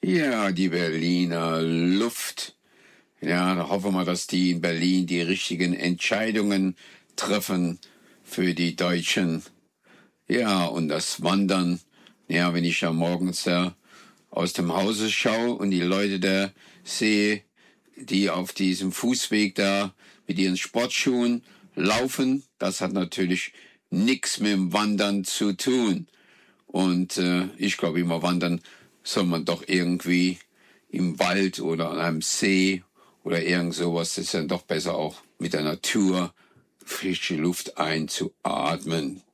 Ja, die Berliner Luft. Ja, da hoffen wir, dass die in Berlin die richtigen Entscheidungen treffen für die Deutschen. Ja, und das Wandern. Ja, wenn ich da morgens aus dem Hause schaue und die Leute da sehe, die auf diesem Fußweg da mit ihren Sportschuhen laufen, das hat natürlich nichts mit dem Wandern zu tun. Und ich glaube, immer wandern soll man doch irgendwie im Wald oder an einem See oder irgend sowas. Das ist dann doch besser auch mit der Natur frische Luft einzuatmen.